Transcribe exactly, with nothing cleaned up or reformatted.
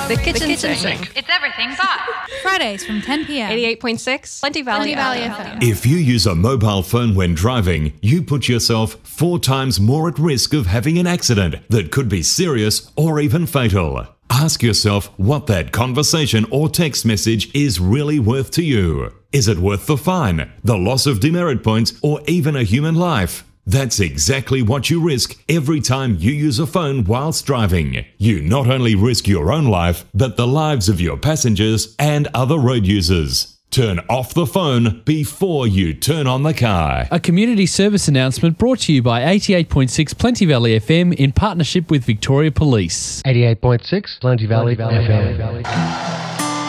The kitchen, the kitchen sink. sink. It's everything but. Fridays from ten p.m. eighty-eight point six Plenty Valley, Plenty Valley F M. If you use a mobile phone when driving, you put yourself four times more at risk of having an accident that could be serious or even fatal. Ask yourself what that conversation or text message is really worth to you. Is it worth the fine, the loss of demerit points, or even a human life? That's exactly what you risk every time you use a phone whilst driving. You not only risk your own life, but the lives of your passengers and other road users. Turn off the phone before you turn on the car. A community service announcement brought to you by eighty-eight point six Plenty Valley F M in partnership with Victoria Police. eighty-eight point six Plenty Valley, Plenty Valley F M.